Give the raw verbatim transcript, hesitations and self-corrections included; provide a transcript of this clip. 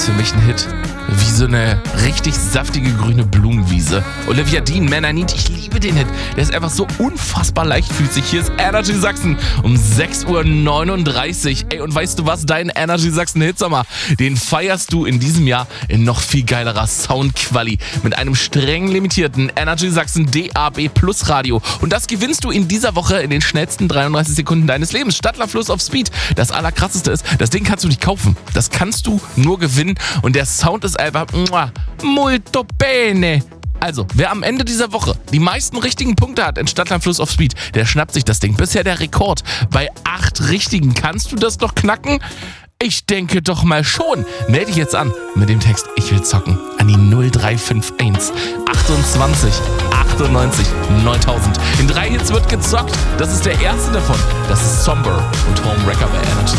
ist für mich ein Hit. Wie so eine richtig saftige grüne Blumenwiese. Olivia Dean, Man I Need, ich liebe den Hit. Der ist einfach so unfassbar leichtfüßig. Hier ist Energy Sachsen um sechs Uhr neununddreißig. Ey, und weißt du was? Dein Energy Sachsen Hitsommer, den feierst du in diesem Jahr in noch viel geilerer Soundquali mit einem streng limitierten Energy Sachsen D A B Plus Radio. Und das gewinnst du in dieser Woche in den schnellsten dreiunddreißig Sekunden deines Lebens. Stadtler Fluss auf Speed. Das Allerkrasseste ist, das Ding kannst du nicht kaufen. Das kannst du nur gewinnen. Und der Sound ist einfach muah, molto bene. Also, wer am Ende dieser Woche die meisten richtigen Punkte hat in Stadtland Fluss auf Speed, der schnappt sich das Ding. Bisher der Rekord bei acht richtigen. Kannst du das doch knacken? Ich denke doch mal schon. Melde dich jetzt an mit dem Text Ich will zocken an die null drei fünf eins achtundzwanzig achtundneunzig neuntausend. In drei Hits wird gezockt. Das ist der erste davon. Das ist Somber und Home Wrecker bei Energy.